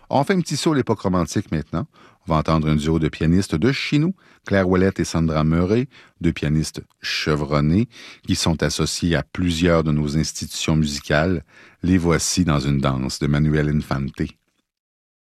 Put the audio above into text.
On fait un petit saut à l'époque romantique maintenant. On va entendre un duo de pianistes de chez nous, Claire Ouellette et Sandra Meuret, deux pianistes chevronnés qui sont associés à plusieurs de nos institutions musicales. Les voici dans une danse de Manuel Infante.